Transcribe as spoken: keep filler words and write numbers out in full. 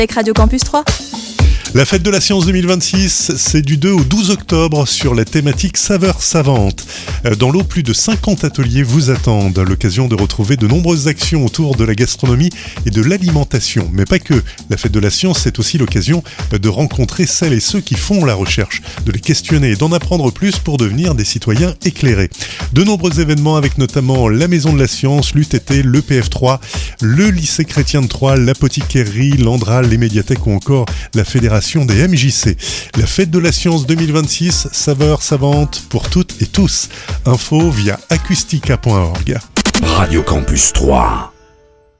avec Radio Campus trois. La fête de la science deux mille vingt-six, c'est du deux au douze octobre sur la thématique saveurs savantes. Dans l'eau, plus de cinquante ateliers vous attendent. L'occasion de retrouver de nombreuses actions autour de la gastronomie et de l'alimentation. Mais pas que. La fête de la science, c'est aussi l'occasion de rencontrer celles et ceux qui font la recherche, de les questionner et d'en apprendre plus pour devenir des citoyens éclairés. De nombreux événements avec notamment la Maison de la Science, l'U T T, le P F trois, le lycée chrétien de Troyes, l'apothicairerie, l'Andral, les médiathèques ou encore la Fédération des M J C. La fête de la science deux mille vingt-six, saveurs savantes pour toutes et tous. Info via acoustica point org. Radio Campus trois.